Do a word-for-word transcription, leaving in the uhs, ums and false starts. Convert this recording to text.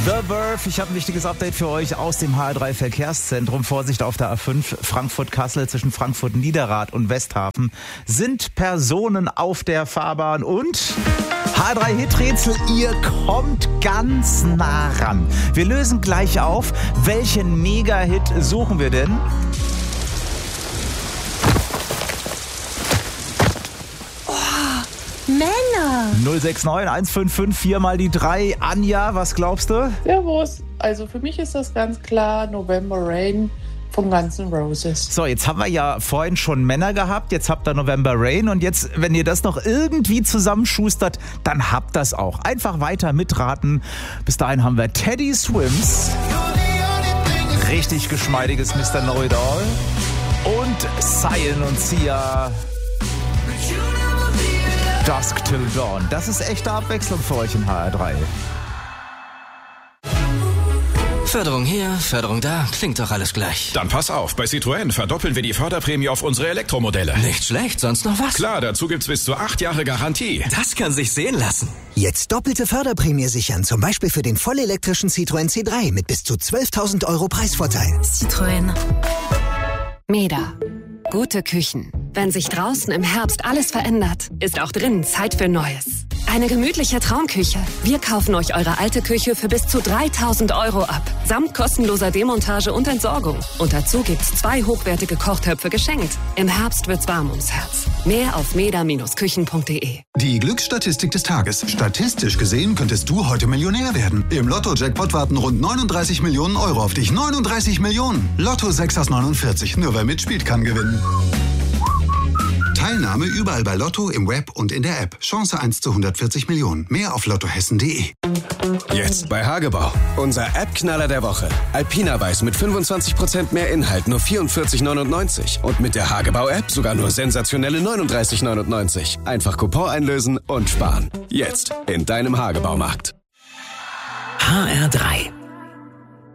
The Verve, ich habe ein wichtiges Update für euch aus dem H R drei Verkehrszentrum. Vorsicht auf der A fünf, Frankfurt-Kassel zwischen Frankfurt-Niederrad und Westhafen sind Personen auf der Fahrbahn und H R drei Hiträtsel, ihr kommt ganz nah ran. Wir lösen gleich auf, welchen Mega-Hit suchen wir denn? Männer! null sechs neun eins fünf fünf vier mal die drei. Anja, was glaubst du? Servus. Also für mich ist das ganz klar November Rain von Guns N' Roses. So, jetzt haben wir ja vorhin schon Männer gehabt, jetzt habt ihr November Rain und jetzt, wenn ihr das noch irgendwie zusammenschustert, dann habt das auch. Einfach weiter mitraten. Bis dahin haben wir Teddy Swims, richtig geschmeidiges Mister Know It All und Cyan und Sia, Dusk Till Dawn. Das ist echte Abwechslung für euch in H R drei. Förderung hier, Förderung da, klingt doch alles gleich. Dann pass auf, bei Citroën verdoppeln wir die Förderprämie auf unsere Elektromodelle. Nicht schlecht, sonst noch was? Klar, dazu gibt's bis zu acht Jahre Garantie. Das kann sich sehen lassen. Jetzt doppelte Förderprämie sichern, zum Beispiel für den vollelektrischen Citroën C drei mit bis zu zwölftausend Euro Preisvorteil. Citroën. Meda. Gute Küchen. Wenn sich draußen im Herbst alles verändert, ist auch drinnen Zeit für Neues. Eine gemütliche Traumküche. Wir kaufen euch eure alte Küche für bis zu dreitausend Euro ab. Samt kostenloser Demontage und Entsorgung. Und dazu gibt's zwei hochwertige Kochtöpfe geschenkt. Im Herbst wird's warm ums Herz. Mehr auf meda Bindestrich küchen punkt de. Die Glücksstatistik des Tages. Statistisch gesehen könntest du heute Millionär werden. Im Lotto-Jackpot warten rund neununddreißig Millionen Euro auf dich. neununddreißig Millionen. Lotto sechs aus neunundvierzig. Nur wer mitspielt, kann gewinnen. Teilnahme überall bei Lotto, im Web und in der App. Chance eins zu hundertvierzig Millionen. Mehr auf lottohessen punkt de. Jetzt bei Hagebau. Unser App-Knaller der Woche. Alpina Weiß mit fünfundzwanzig Prozent mehr Inhalt, nur vierundvierzig neunundneunzig. Und mit der Hagebau-App sogar nur sensationelle neununddreißig neunundneunzig. Einfach Coupon einlösen und sparen. Jetzt in deinem Hagebaumarkt. H R drei